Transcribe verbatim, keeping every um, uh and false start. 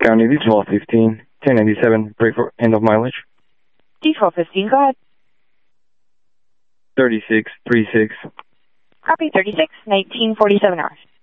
County D twelve fifteen, ten ninety-seven, break for end of mileage. D twelve fifteen, go ahead. thirty-six thirty-six. Copy, thirty-six, nineteen forty-seven hours.